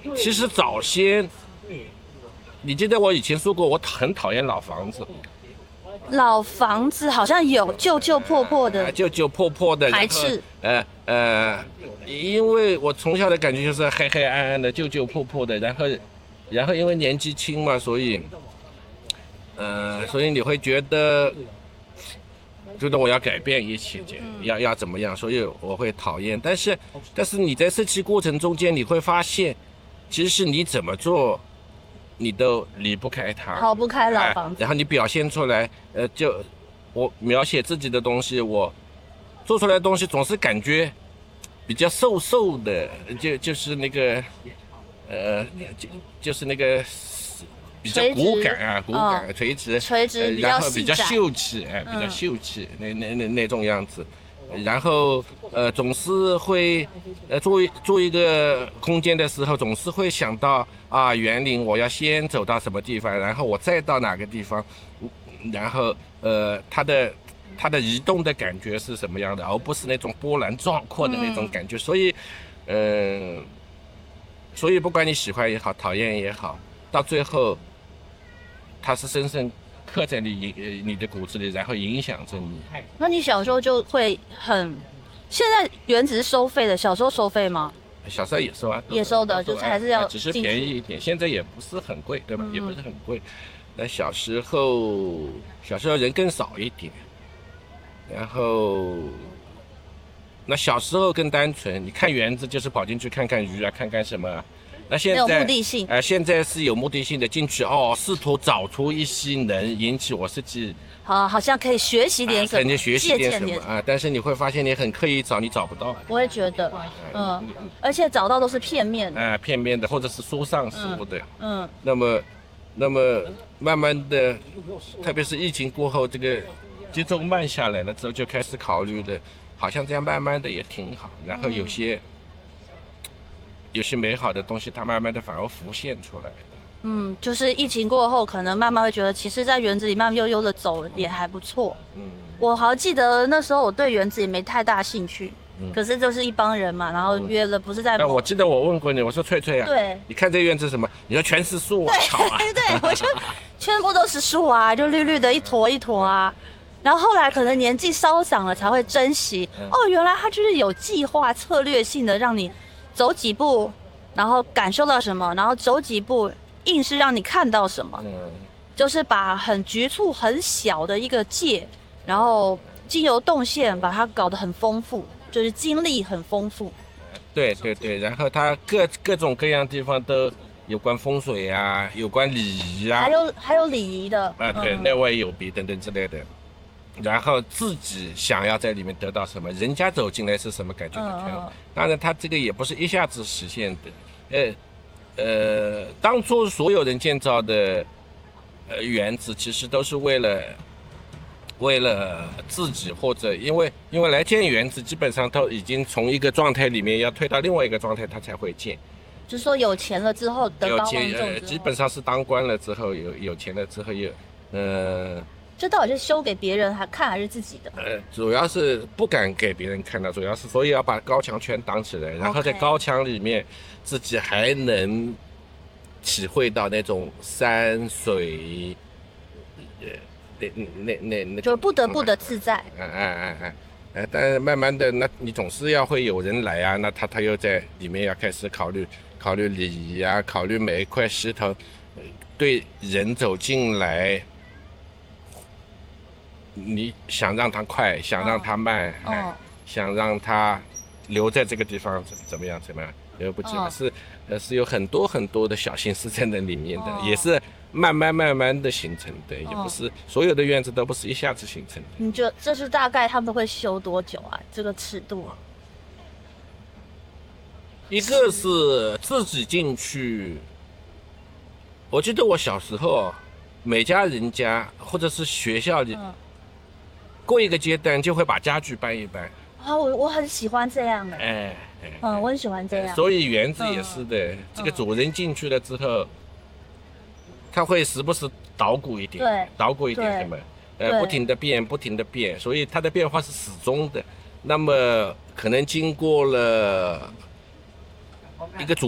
其实早先，你记得我以前说过，我很讨厌老房子， 老房子好像有旧旧破破的， 旧旧破破的， 排斥。 因为我从小的感觉就是黑黑暗暗的、旧旧破破的，然后因为年纪轻嘛，所以你会觉得我要改变一切，要怎么样，所以我会讨厌。但是你在设计过程中间，你会发现，其实你怎么做，你都离不开它， 逃不开老房子。 然后你表现出来，就我描写自己的东西，我做出来的东西总是感觉比较瘦瘦的，就是那个就是那个比较骨感啊，垂直，然后比较秀气，比较秀气，那种样子。然后总是会做一个空间的时候，总是会想到啊，园林我要先走到什么地方，然后我再到哪个地方，然后它的移动的感觉是什么样的，而不是那种波澜壮阔的那种感觉。所以不管你喜欢也好，讨厌也好，到最后它是深深刻在你的骨子里，然后影响着你。 那你小时候就会现在原子是收费的，小时候收费吗？ 小时候也收啊， 也收的，就是还是要只是便宜一点，现在也不是很贵，对吧？也不是很贵。那小时候人更少一点，然后那小时候更单纯，你看园子就是跑进去看看鱼啊，看看什么啊。那现在有目的性， 现在是有目的性的进去试图找出一些能引起我设计， 好像可以学习点什么， 肯定学习点什么啊。但是你会发现，你很刻意找，你找不到。 我也觉得，而且找到都是片面的， 片面的，或者是书上说的，那么慢慢的，特别是疫情过后，这个节奏慢下来了之后，就开始考虑的，好像这样慢慢的也挺好。然后有些美好的东西，它慢慢的反而浮现出来。 就是疫情过后，可能慢慢会觉得，其实，在园子里慢慢悠悠的走也还不错。我好记得那时候我对园子也没太大兴趣，可是就是一帮人嘛，然后约了，不是在。 我记得我问过你，我说翠翠啊， 对， 你看这院子什么？你说全是树啊，草啊。 对，我就全部都是树啊，就绿绿的一坨一坨啊。然后后来可能年纪稍长了才会珍惜，原来它就是有计划、策略性的让你走几步，然后感受到什么，然后走几步，硬是让你看到什么，就是把很局促、很小的一个界，然后经由动线把它搞得很丰富，就是经历很丰富。 对，然后它各种各样地方都有关风水啊，有关礼仪啊， 还有礼仪的对，内外有别等等之类的。然后自己想要在里面得到什么，人家走进来是什么感觉的看法。当然，它这个也不是一下子实现的。当初所有人建造的园子，其实都是为了自己，或者因为来建园子，基本上都已经从一个状态里面要退到另外一个状态，它才会建。 就是说有钱了之后得高望重之后， 基本上是当官了之后，有钱了之后这到底是修给别人看还是自己的？ 主要是不敢给别人看到，主要是所以要把高墙全挡起来，然后在高墙里面自己还能体会到那种山水，那就是不得不的自在。 但是慢慢的，那你总是要会有人来啊，那他又在里面要开始考虑礼仪啊，考虑每一块石头对人走进来。你想让它快，想让它慢，想让它留在这个地方怎么样？留不进来，是有很多很多的小心思在那里面的，也是慢慢的形成的，也不是所有的院子都不是一下子形成的。 你觉得这是大概他们会修多久啊？这个尺度？ 一个是自己进去，我记得我小时候，每家人家或者是学校里。过一个阶段就会把家具搬一搬我很喜欢这样的，我很喜欢这样。 所以园子也是的，这个主人进去了之后，他会时不时捣鼓一点，什么，不停的变，所以它的变化是始终的。那么可能经过了一个